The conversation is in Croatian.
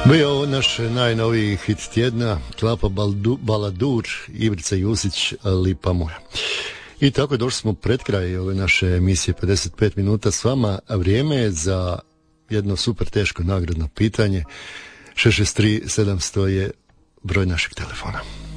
Bio ovo naš najnoviji hit tjedna, Klapa Baladur, Ivica Jusić, Lipa moja. I tako došli smo pred kraj ove naše emisije 55 minuta s vama, a vrijeme je za jedno super teško nagradno pitanje. 663 700 je broj našeg telefona.